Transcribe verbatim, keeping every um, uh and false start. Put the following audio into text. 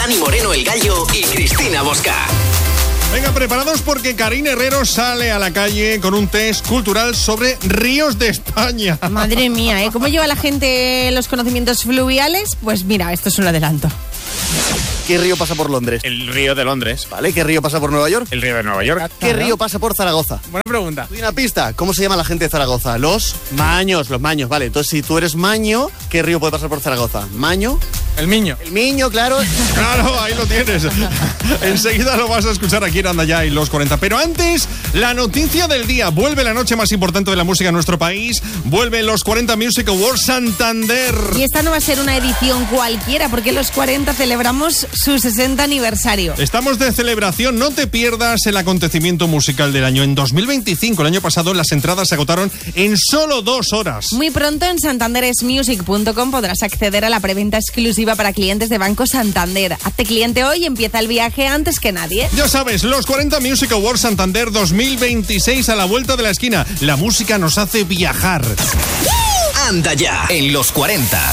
Dani Moreno el Gallo y Cristina Bosca. Venga, preparados porque Karina Herrero sale a la calle con un test cultural sobre ríos de España. Madre mía, ¿eh? ¿Cómo lleva la gente los conocimientos fluviales? Pues mira, esto es un adelanto. ¿Qué río pasa por Londres? El río de Londres. Vale, ¿qué río pasa por Nueva York? El río de Nueva York. ¿Qué río pasa por Zaragoza? Buena pregunta. Doy una pista. ¿Cómo se llama la gente de Zaragoza? Los maños, los maños, vale. Entonces, si tú eres maño, ¿qué río puede pasar por Zaragoza? ¿Maño? El Miño. El Miño, claro. Claro, ahí lo tienes. Enseguida lo vas a escuchar aquí en Anda Ya en los cuarenta. Pero antes, la noticia del día. Vuelve la noche más importante de la música en nuestro país. Vuelve los cuarenta Music Awards Santander. Y esta no va a ser una edición cualquiera, porque los cuarenta celebramos su sesenta aniversario. Estamos de celebración. No te pierdas el acontecimiento musical del año. En dos mil veinticinco, el año pasado, las entradas se agotaron en solo dos horas. Muy pronto en santanderesmusic punto com podrás acceder a la preventa exclusiva para clientes de Banco Santander. Hazte cliente hoy y empieza el viaje antes que nadie. Ya sabes, los cuarenta Music Awards Santander dos mil veintiséis a la vuelta de la esquina. La música nos hace viajar. Anda Ya en los cuarenta.